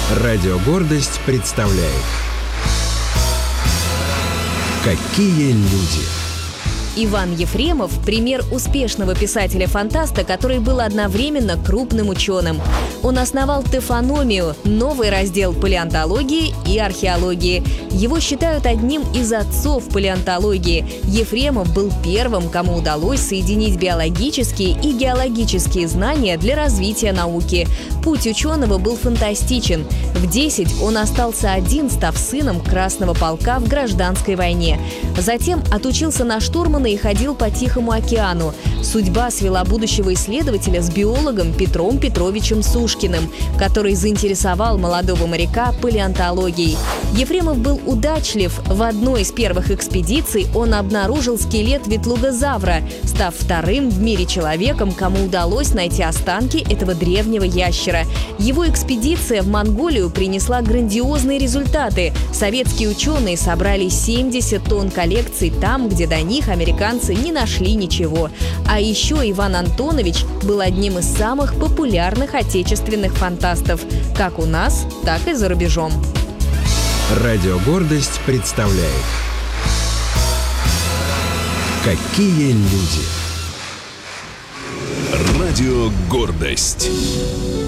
Радио «Гордость» представляет «Какие люди». Иван Ефремов – пример успешного писателя-фантаста, который был одновременно крупным ученым. Он основал Тефономию – новый раздел палеонтологии и археологии. Его считают одним из отцов палеонтологии. Ефремов был первым, кому удалось соединить биологические и геологические знания для развития науки. Путь ученого был фантастичен. В 10 он остался один, став сыном Красного полка в гражданской войне. Затем отучился на штурмана и ходил по Тихому океану. Судьба свела будущего исследователя с биологом Петром Петровичем Сушкиным, который заинтересовал молодого моряка палеонтологией. Ефремов был удачлив. В одной из первых экспедиций он обнаружил скелет ветлугозавра, став вторым в мире человеком, кому удалось найти останки этого древнего ящера. Его экспедиция в Монголию принесла грандиозные результаты. Советские ученые собрали 70 тонн коллекций там, где до них американцы не нашли ничего. А еще Иван Антонович был одним из самых популярных отечественных фантастов, как у нас, так и за рубежом. Радио «Гордость» представляет «Какие люди». Радио «Гордость».